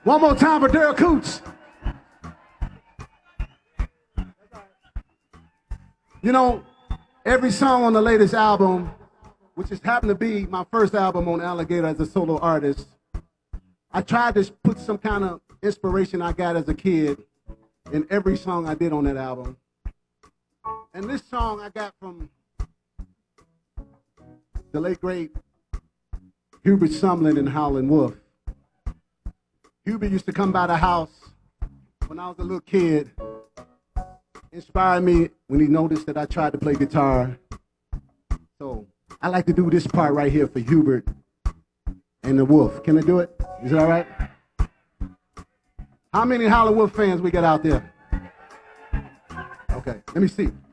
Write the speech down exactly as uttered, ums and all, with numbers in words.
One more time for Daryl Coots. You know, every song on the latest album, which has happened to be my first album on Alligator as a solo artist, I tried to put some kind of inspiration I got as a kid in every song I did on that album. And this song I got from the late great Hubert Sumlin and Howlin' Wolf. Hubert used to come by the house when I was a little kid, inspired me when he noticed that I tried to play guitar. So I like to do this part right here for Hubert and the Wolf. Can I do it? Is it all right? How many Howlin' Wolf fans we got out there? Okay, let me see.